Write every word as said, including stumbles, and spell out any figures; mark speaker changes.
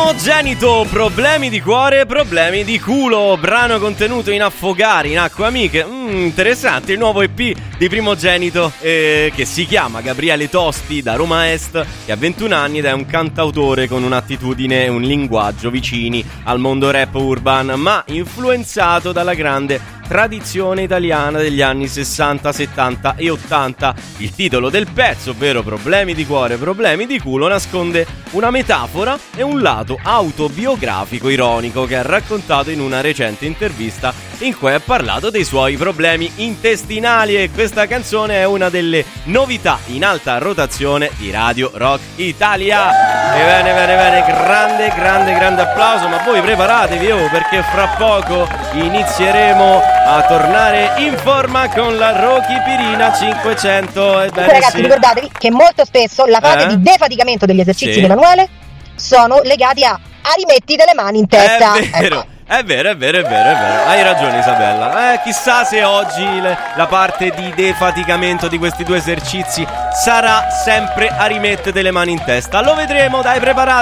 Speaker 1: Primogenito, problemi di cuore, problemi di culo. Brano contenuto in Affogare in acque amiche. mm, Interessante il nuovo E P di Primogenito, eh, che si chiama Gabriele Tosti, da Roma Est, che ha ventuno anni ed è un cantautore con un'attitudine e un linguaggio vicini al mondo rap urban, ma influenzato dalla grande tradizione italiana degli anni sessanta, settanta e ottanta. Il titolo del pezzo, ovvero Problemi di cuore, problemi di culo, nasconde una metafora e un lato autobiografico ironico che ha raccontato in una recente intervista in cui ha parlato dei suoi problemi intestinali, e questa canzone è una delle novità in alta rotazione di Radio Rock Italia. E bene, bene, bene, grande, grande, grande applauso, ma voi preparatevi, oh, perché fra poco inizieremo a tornare in forma con la Rocky Pirina cinquecento. Ebbene,
Speaker 2: ragazzi,
Speaker 1: sì,
Speaker 2: ricordatevi che molto spesso la fase
Speaker 1: eh?
Speaker 2: di defaticamento degli esercizi
Speaker 1: Sì.
Speaker 2: di Emanuele sono legati a "ah, rimettite le mani in testa".
Speaker 1: È vero,
Speaker 2: Ecco.
Speaker 1: è vero, è vero, è vero, è vero. Hai ragione, Isabella. Eh, chissà se oggi le- la parte di defaticamento di questi due esercizi sarà sempre a rimettere le mani in testa. Lo vedremo, dai, preparati.